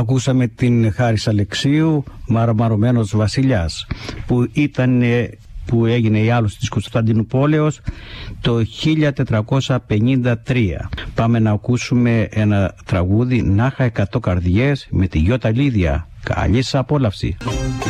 Ακούσαμε την Χάρις Αλεξίου, Μαρμαρωμένος Βασιλιάς, που έγινε η άλωση της Κωνσταντινούπολεως το 1453. Πάμε να ακούσουμε ένα τραγούδι, «Νάχα 100 καρδιές», με τη Γιώτα Λίδια. Καλή σας απόλαυση.